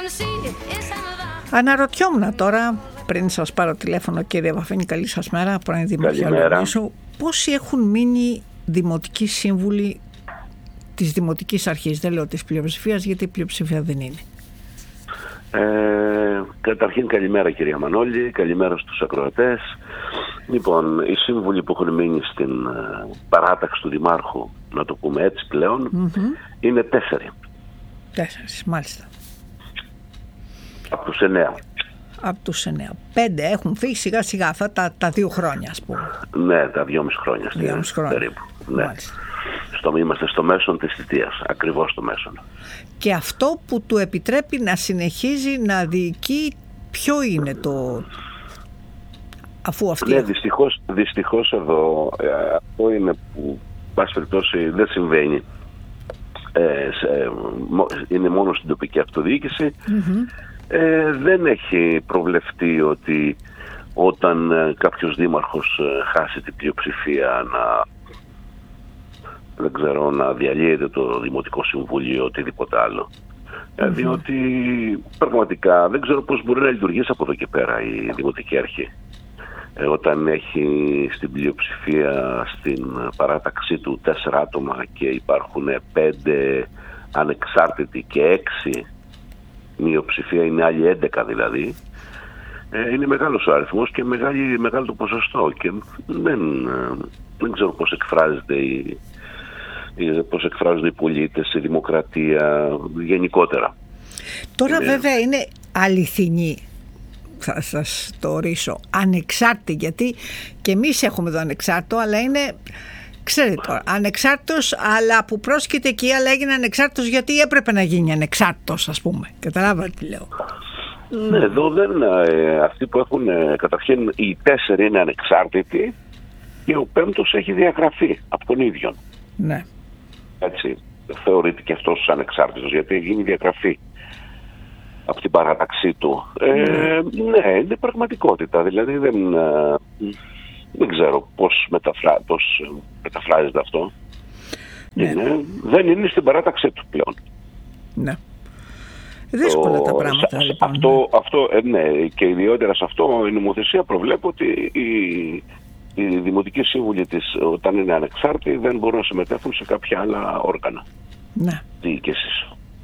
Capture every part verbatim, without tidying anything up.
Αναρωτιόμουν τώρα, πριν σας πάρω τηλέφωνο, κύριε Βαφίνη, καλή σας μέρα, πρώην δημοσιογράφο, πόσοι έχουν μείνει δημοτικοί σύμβουλοι της Δημοτικής Αρχής, δεν λέω της πλειοψηφίας, γιατί η πλειοψηφία δεν είναι. Ε, καταρχήν καλημέρα κυρία Μανώλη, καλημέρα στους ακροατές. Λοιπόν, οι σύμβουλοι που έχουν μείνει στην uh, παράταξη του Δημάρχου, να το πούμε έτσι πλέον, mm-hmm. είναι τέσσερι. Τέσσερις, μάλιστα. Από τους εννέα. Από τους εννέα. Πέντε έχουν φύγει σιγά σιγά αυτά τα, τα δύο χρόνια, ας πούμε. Ναι, τα δυόμιση χρόνια. Δυόμιση χρόνια. Περίπου. Ναι. Στο, είμαστε στο μέσον της θητείας, ακριβώς στο μέσον. Και αυτό που του επιτρέπει να συνεχίζει να διοικεί, ποιο είναι το... Αφού αυτή... Ναι, δυστυχώς, δυστυχώς εδώ ε, αυτό είναι που πάση περιπτώσει δεν συμβαίνει. Ε, σε, είναι μόνο στην τοπική αυτοδιοίκηση. Mm-hmm. Ε, δεν έχει προβλεφτεί ότι όταν ε, κάποιος δήμαρχος ε, χάσει την πλειοψηφία να, δεν ξέρω, να διαλύεται το Δημοτικό Συμβούλιο ή οτιδήποτε άλλο. Mm-hmm. Ε, διότι πραγματικά δεν ξέρω πώς μπορεί να λειτουργήσει από εδώ και πέρα η Δημοτική Αρχή. Ε, όταν έχει στην πλειοψηφία στην παράταξή του τέσσερα άτομα και υπάρχουν πέντε ανεξάρτητοι και έξι μειοψηφία, είναι άλλοι έντεκα δηλαδή, ε, είναι μεγάλος ο αριθμός και μεγάλη, μεγάλο το ποσοστό και δεν, δεν ξέρω πώς εκφράζεται η, η, πώς εκφράζονται οι πολίτες, η δημοκρατία γενικότερα. Τώρα είναι... βέβαια είναι αληθινή, θα σας το ορίσω, ανεξάρτητη, γιατί και εμείς έχουμε εδώ ανεξάρτητο, αλλά είναι, ξέρετε τώρα, ανεξάρτητος, αλλά που πρόσκειται εκεί, αλλά έγινε ανεξάρτητος γιατί έπρεπε να γίνει ανεξάρτητος, ας πούμε. Καταλάβατε τι λέω. Ναι, εδώ δεν, ε, αυτοί που έχουν, ε, καταρχήν οι τέσσερι είναι ανεξάρτητοι και ο πέμπτος έχει διαγραφεί από τον ίδιο. Ναι. Έτσι, θεωρείται και αυτός ανεξάρτητος γιατί έχει γίνει διαγραφή από την παράταξή του. Ε, ναι, είναι πραγματικότητα. Δηλαδή δεν, ε, δεν ξέρω πώς, μεταφρά, πώς μεταφράζεται αυτό. Ναι. Είναι, δεν είναι στην παράταξή του πλέον. Ναι. Δύσκολα το, τα πράγματα. Σ, λοιπόν. Αυτό, αυτό, ε, ναι, και ιδιότερα σε αυτό η νομοθεσία προβλέπει ότι οι, οι δημοτικοί σύμβουλοι της, όταν είναι ανεξάρτητοι, δεν μπορούν να συμμετέχουν σε κάποια άλλα όργανα. Ναι. Διοίκησης.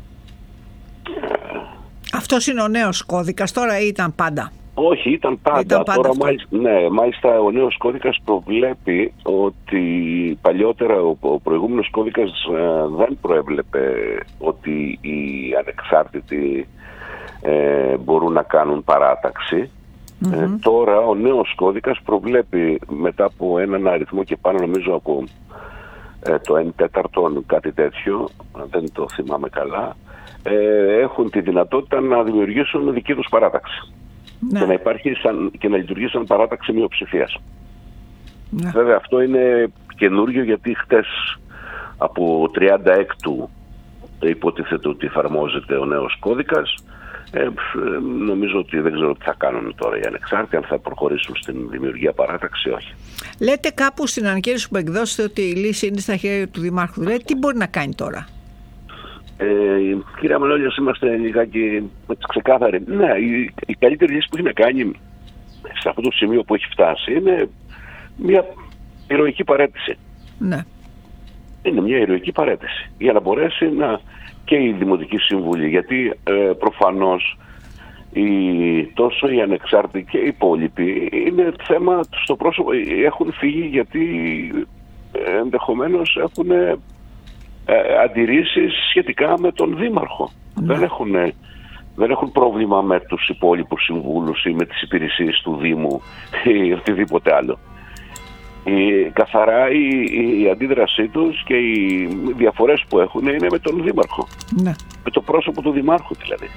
Αυτός είναι ο νέος κώδικας τώρα ή ήταν πάντα? Όχι, ήταν πάντα. Ήταν πάντα τώρα, αυτό. μάλιστα, ναι, μάλιστα ο νέος κώδικας προβλέπει ότι παλιότερα ο, ο προηγούμενος κώδικας ε, δεν προέβλεπε ότι οι ανεξάρτητοι ε, μπορούν να κάνουν παράταξη. Mm-hmm. Ε, τώρα ο νέος κώδικας προβλέπει μετά από έναν αριθμό και πάνω νομίζω από ε, το ένα τέταρτο κάτι τέτοιο, δεν το θυμάμαι καλά, ε, έχουν τη δυνατότητα να δημιουργήσουν δική τους παράταξη. Ναι. Και να υπάρχει σαν, και να λειτουργεί σαν παράταξη μειοψηφίας. Ναι. Βέβαια αυτό είναι καινούριο γιατί χτες από τριάντα έκτου υποτίθεται ότι εφαρμόζεται ο νέος κώδικας. Ε, νομίζω ότι δεν ξέρω τι θα κάνουν τώρα οι ανεξάρτητοι, αν θα προχωρήσουν στην δημιουργία παράταξη ή όχι. Λέτε κάπου στην ανακοίνωση που εκδώσετε ότι η λύση είναι στα χέρια του Δημάρχου. Δηλαδή τι μπορεί να κάνει τώρα? Ε, κύριε Μανώλη, είμαστε λιγάκι ξεκάθαροι. Ναι, η, η καλύτερη λύση που έχει να κάνει σε αυτό το σημείο που έχει φτάσει είναι μια ηρωική παραίτηση. Ναι. Είναι μια ηρωική παραίτηση για να μπορέσει να και η Δημοτική Σύμβουλη, γιατί ε, προφανώς οι, τόσο οι ανεξάρτητοι και οι υπόλοιποι είναι θέμα στο πρόσωπο, έχουν φύγει γιατί ε, ενδεχομένως έχουν ε, αντιρρήσεις σχετικά με τον Δήμαρχο. Ναι. Δεν έχουν, δεν έχουν πρόβλημα με τους υπόλοιπους συμβούλους ή με τις υπηρεσίες του Δήμου ή οτιδήποτε άλλο. Η, καθαρά η, η, η αντίδρασή τους και οι διαφορές που έχουν είναι με τον Δήμαρχο. Ναι. Με το πρόσωπο του Δημάρχου δηλαδή.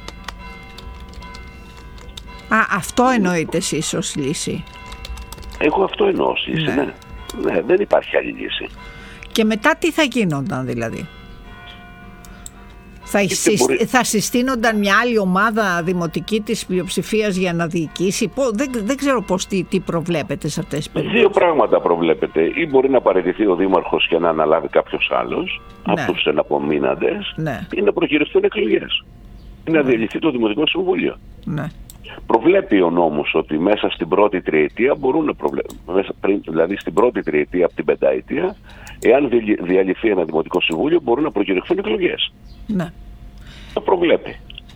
Α, αυτό εννοείτε εσείς ως λύση? Εγώ αυτό εννοώ ως λύση, ναι. Ναι. Ναι, δεν υπάρχει άλλη λύση. Και μετά τι θα γίνονταν δηλαδή? Θα, συστ... μπορεί... θα συστήνονταν μια άλλη ομάδα δημοτική της πλειοψηφίας για να διοικήσει? Δεν, δεν ξέρω πώς τι, τι προβλέπετε σε αυτές τις περιπτώσεις. Δύο πράγματα προβλέπετε. Ή μπορεί να παραιτηθεί ο Δήμαρχος και να αναλάβει κάποιος άλλος, ναι, από τους εναπομείναντες, ναι, ή να προκυριστούν εκλογές. είναι να διαλυθεί το Δημοτικό Συμβούλιο. Ναι. Προβλέπει ο νόμος ότι μέσα στην πρώτη τριετία μπορούν να προβλέπουν, δηλαδή στην πρώτη τριετία από την πενταετία, εάν διαλυθεί ένα Δημοτικό Συμβούλιο, μπορούν να προκηρυχθούν εκλογές. Ναι. Το προβλέπει.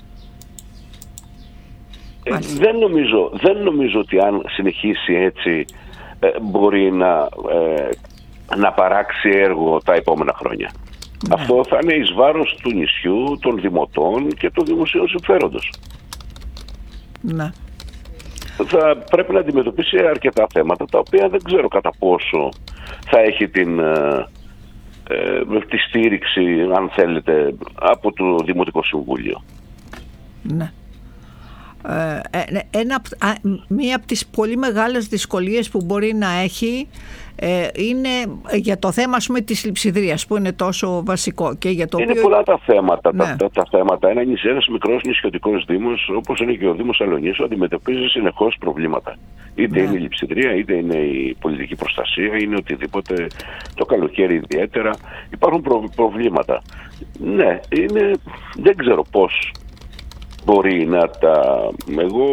Ε, δεν, νομίζω, δεν νομίζω ότι αν συνεχίσει έτσι ε, μπορεί να, ε, να παράξει έργο τα επόμενα χρόνια. Ναι. Αυτό θα είναι εις βάρος του νησιού, των δημοτών και των δημοσίων συμφέροντος. Ναι. Θα πρέπει να αντιμετωπίσει αρκετά θέματα, τα οποία δεν ξέρω κατά πόσο θα έχει την, ε, ε, τη στήριξη, αν θέλετε, από το Δημοτικό Συμβούλιο. Ναι. Ε, ένα, α, μία από τις πολύ μεγάλες δυσκολίες που μπορεί να έχει ε, είναι για το θέμα, ας πούμε, της λειψιδρίας, που είναι τόσο βασικό και για το είναι οποίο... πολλά τα θέματα, ναι. τα, τα, τα θέματα. Ένα νησί, ένας μικρός νησιωτικός δήμος, όπως είναι και ο Δήμος Σαλονίσου, αντιμετωπίζει συνεχώς προβλήματα. Είτε ναι. είναι η λειψιδρία, είτε είναι η πολιτική προστασία, είναι οτιδήποτε, το καλοκαίρι ιδιαίτερα. Υπάρχουν προ, προβλήματα. Ναι, είναι, δεν ξέρω πώς μπορεί να τα... Εγώ,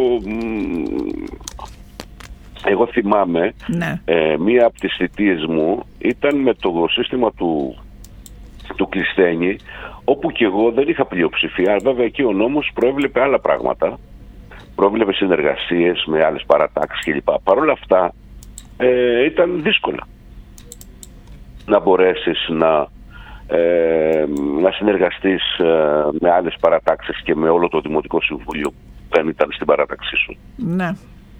εγώ θυμάμαι, ναι. ε, μία από τις θητείες μου ήταν με το σύστημα του, του Κλεισθένη, όπου και εγώ δεν είχα πλειοψηφία. Βέβαια εκεί ο νόμος προέβλεπε άλλα πράγματα, προέβλεπε συνεργασίες με άλλες παρατάξεις κλπ. Παρ' όλα αυτά ε, ήταν δύσκολα να μπορέσεις να Ε, να συνεργαστείς ε, με άλλες παρατάξεις και με όλο το Δημοτικό Συμβούλιο που δεν ήταν στην παράταξή σου. Ναι.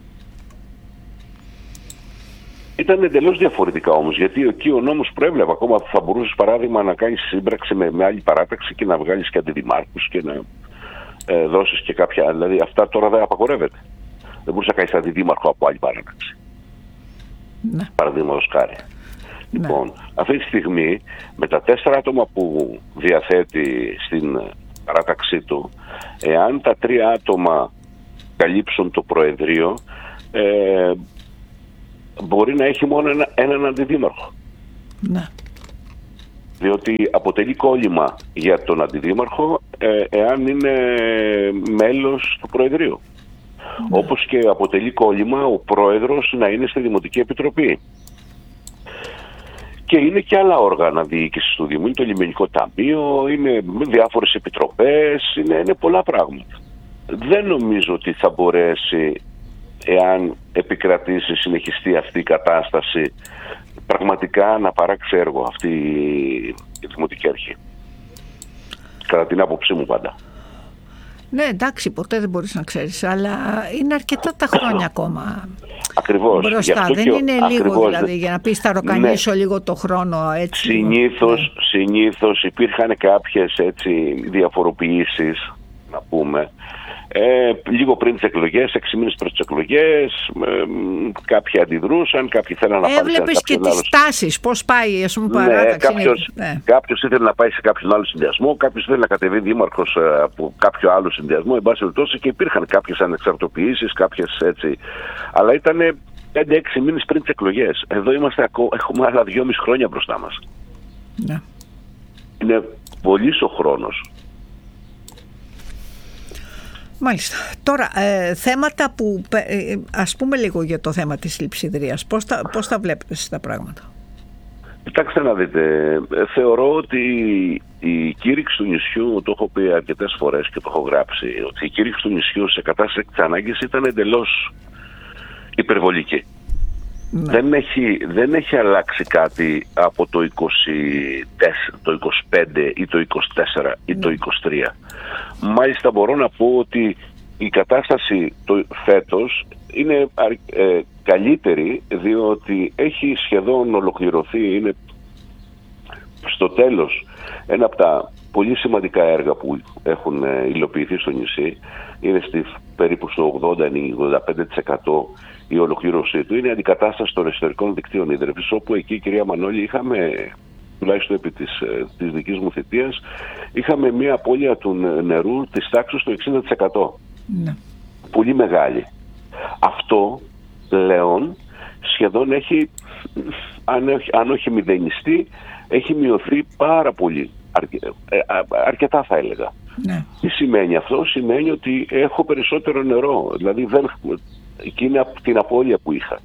Ήταν εντελώς διαφορετικά όμως, γιατί εκεί ο νόμος προέβλεπε ακόμα, θα μπορούσες παράδειγμα να κάνεις σύμπραξη με, με άλλη παράταξη και να βγάλεις και αντιδημάρχους και να ε, δώσεις και κάποια, δηλαδή αυτά τώρα δεν απαγορεύεται. Δεν μπορείς να κάνεις αντιδήμαρχο από άλλη παράταξη. Ναι. Παραδείγματος χάρη. Ναι. Λοιπόν, αυτή τη στιγμή με τα τέσσερα άτομα που διαθέτει στην παράταξή του, εάν τα τρία άτομα καλύψουν το Προεδρείο, ε, μπορεί να έχει μόνο ένα, έναν αντιδήμαρχο. Ναι. Διότι αποτελεί κόλλημα για τον αντιδήμαρχο ε, εάν είναι μέλος του Προεδρείου. Ναι. Όπως και αποτελεί κόλλημα ο πρόεδρος να είναι στη Δημοτική Επιτροπή. Και είναι και άλλα όργανα διοίκησης του Δήμου. Είναι το Λιμενικό Ταμείο, είναι διάφορες επιτροπές, είναι, είναι πολλά πράγματα. Δεν νομίζω ότι θα μπορέσει, εάν επικρατήσει, συνεχιστεί αυτή η κατάσταση, πραγματικά να παράξει έργο αυτή η Δημοτική Αρχή. Κατά την άποψή μου πάντα. Ναι, εντάξει, ποτέ δεν μπορείς να ξέρεις, αλλά είναι αρκετά τα χρόνια ακόμα. Ακριβώς. Μπροστά. Δεν και... είναι λίγο ακριβώς, δηλαδή για να πεις θα ροκανίσω ναι. λίγο το χρόνο έτσι. Συνήθως, ναι. συνήθως υπήρχαν κάποιες έτσι διαφοροποιήσεις, να πούμε, ε, λίγο πριν τις εκλογές, έξι μήνες πριν τις εκλογές, ε, κάποιοι αντιδρούσαν, κάποιοι θέλαν να πάνε σε κάποιον άλλο. Έβλεπες και τις τάσεις, πώς πάει, ας πούμε, παράταξη. Ναι, κάποιος, ναι. κάποιος ήθελε να πάει σε κάποιον άλλο συνδυασμό, κάποιος ήθελε να κατεβεί δήμαρχος από κάποιο άλλο συνδυασμό, εν πάση περιπτώσει, και υπήρχαν κάποιες ανεξαρτοποιήσεις, κάποιες έτσι. Αλλά ήταν πέντε έξι μήνες πριν τις εκλογές. Εδώ είμαστε, έχουμε άλλα δυόμιση χρόνια μπροστά μας. Ναι. Είναι πολύς ο χρόνος. Μάλιστα. Τώρα, ε, θέματα που, ε, ας πούμε λίγο για το θέμα της λειψιδρίας. Πώς τα, πώς τα βλέπετε εσείς τα πράγματα? Κοιτάξτε να δείτε. Θεωρώ ότι η κήρυξη του νησιού, το έχω πει αρκετές φορές και το έχω γράψει, ότι η κήρυξη του νησιού σε κατάσταση της ανάγκης ήταν εντελώς υπερβολική. Ναι. Δεν έχει, δεν έχει αλλάξει κάτι από το είκοσι τέσσερα, το είκοσι πέντε ή το είκοσι τέσσερα ή ναι. το είκοσι τρία. Μάλιστα μπορώ να πω ότι η κατάσταση το φέτος είναι ε, καλύτερη, διότι έχει σχεδόν ολοκληρωθεί, είναι στο τέλος ένα από τα πολύ σημαντικά έργα που έχουν υλοποιηθεί στο νησί, είναι στη, περίπου στο ογδόντα με ογδόντα πέντε τοις εκατό η ολοκλήρωσή του, είναι η αντικατάσταση των εσωτερικών δικτύων ίδρυυσης, όπου εκεί, κυρία Μανώλη, είχαμε, τουλάχιστον επί της, της δικής μου θητείας, είχαμε μια απώλεια του νερού της τάξης του εξήντα τοις εκατό. Ναι. Πολύ μεγάλη. Αυτό πλέον σχεδόν έχει, αν όχι, αν όχι μηδενιστεί, έχει μειωθεί πάρα πολύ. Αρκε, αρκετά θα έλεγα. Ναι. Τι σημαίνει αυτό? Σημαίνει ότι έχω περισσότερο νερό, δηλαδή δεν, εκεί είναι την απώλεια που είχα.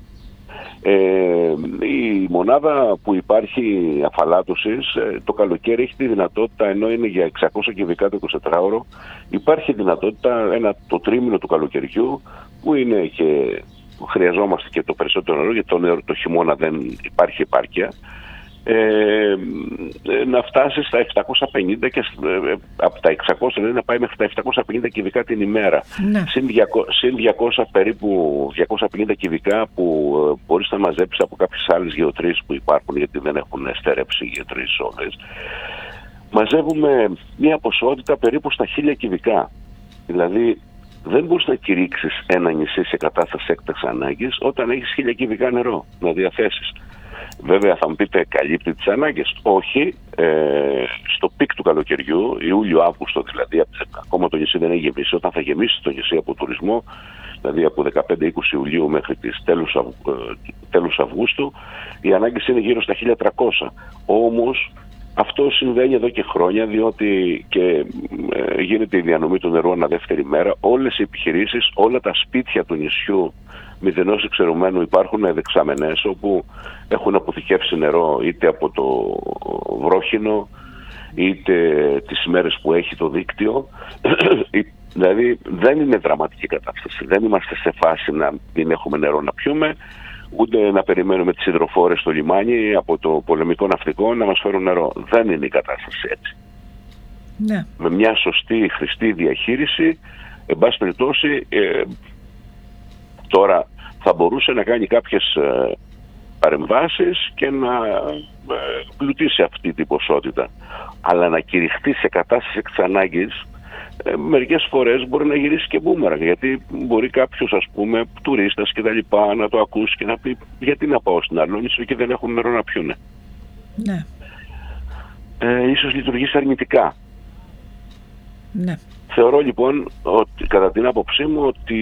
Ε, η μονάδα που υπάρχει αφαλάτωσης ε, το καλοκαίρι έχει τη δυνατότητα, ενώ είναι για εξακόσια κυβικά το εικοσιτετράωρο, υπάρχει δυνατότητα ένα, το τρίμηνο του καλοκαιριού που είναι και χρειαζόμαστε και το περισσότερο νερό, γιατί το, νερό, το χειμώνα δεν υπάρχει επάρκεια, ε, να φτάσει στα επτακόσια πενήντα και ε, από τα εξακόσια να πάει μέχρι τα επτακόσια πενήντα κυβικά την ημέρα. Ναι. Συν διακόσια περίπου διακόσια πενήντα κυβικά που ε, μπορείς να μαζέψεις από κάποιες άλλες γεωτρήσεις που υπάρχουν, γιατί δεν έχουν στερέψει οι γεωτρήσεις όλες. Μαζεύουμε μια ποσότητα περίπου στα χίλια κυβικά. Δηλαδή δεν μπορείς να κηρύξεις ένα νησί σε κατάσταση έκτακτης ανάγκης όταν έχεις χίλια κυβικά νερό να διαθέσεις. Βέβαια θα μου πείτε, καλύπτει τις ανάγκες? Όχι. Ε, στο πικ του καλοκαιριού, Ιούλιο-Αύγουστο δηλαδή, ακόμα το νησί δεν έχει γεμίσει. Όταν θα γεμίσει το νησί από τουρισμό, δηλαδή από δεκαπέντε είκοσι Ιουλίου μέχρι τις τέλους, Αυγ, τέλους Αυγούστου, οι ανάγκες είναι γύρω στα χίλια τριακόσια. Όμως αυτό συμβαίνει εδώ και χρόνια, διότι και ε, γίνεται η διανομή του νερού ανά δεύτερη μέρα. Όλες οι επιχειρήσεις, όλα τα σπίτια του νησιού μηδενός εξαιρουμένου υπάρχουν δεξαμενές όπου έχουν αποθηκεύσει νερό είτε από το βρόχινο είτε τις μέρες που έχει το δίκτυο. Δηλαδή δεν είναι δραματική κατάσταση. Δεν είμαστε σε φάση να μην έχουμε νερό να πιούμε, ούτε να περιμένουμε τις υδροφόρες στο λιμάνι από το πολεμικό ναυτικό να μας φέρουν νερό. Δεν είναι η κατάσταση έτσι. Ναι. Με μια σωστή χρηστή διαχείριση, εν πάση περιπτώσει, ε, τώρα θα μπορούσε να κάνει κάποιες ε, παρεμβάσεις και να ε, πλουτίσει αυτή την ποσότητα. Αλλά να κηρυχτεί σε κατάσταση εξ ανάγκης, ε, μερικές φορές μπορεί να γυρίσει και μπούμεραγκ, γιατί μπορεί κάποιος, ας πούμε, τουρίστας και τα λοιπά, να το ακούσει και να πει γιατί να πάω στην Αλόνισο και δεν έχουν νερό να πιούνε. Ναι. Ε, ίσως λειτουργήσει αρνητικά. Ναι. Θεωρώ λοιπόν, ότι, κατά την άποψή μου, ότι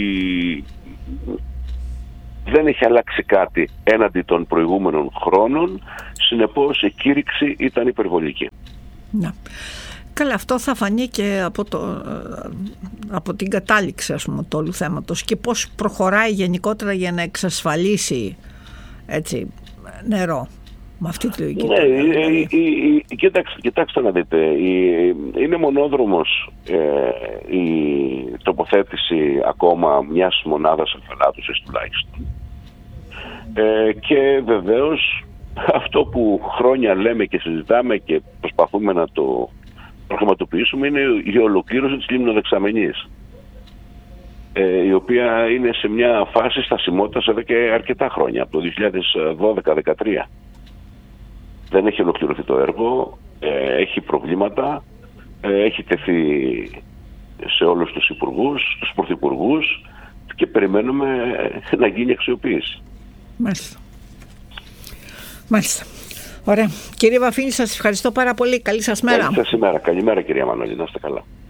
δεν έχει αλλάξει κάτι έναντι των προηγούμενων χρόνων, συνεπώς η κήρυξη ήταν υπερβολική. Ναι. Καλά, αυτό θα φανεί και από, το, από την κατάληξη, ας πούμε, του όλου θέματος και πώς προχωράει γενικότερα για να εξασφαλίσει, έτσι, νερό. Με αυτή τη λογική. Ναι, η, η, η, κοιτάξτε, κοιτάξτε να δείτε, η, είναι μονόδρομος ε, η τοποθέτηση ακόμα μιας μονάδας αφαλάτωσης τουλάχιστον. Ε, και βεβαίως αυτό που χρόνια λέμε και συζητάμε και προσπαθούμε να το προγραμματοποιήσουμε είναι η ολοκλήρωση της λιμνοδεξαμενής, ε, η οποία είναι σε μια φάση στασιμότητας εδώ και αρκετά χρόνια, από το δύο χιλιάδες δώδεκα δεκατρία. Δεν έχει ολοκληρωθεί το έργο, ε, έχει προβλήματα, ε, έχει τεθεί σε όλους τους υπουργούς, τους πρωθυπουργούς και περιμένουμε να γίνει αξιοποίηση. Μάλιστα. Μάλιστα. Ωραία. Κύριε Βαφίνη, σας ευχαριστώ πάρα πολύ. Καλή σας μέρα. Καλή σας ημέρα. Καλημέρα κυρία Μανώλη. Να είστε καλά.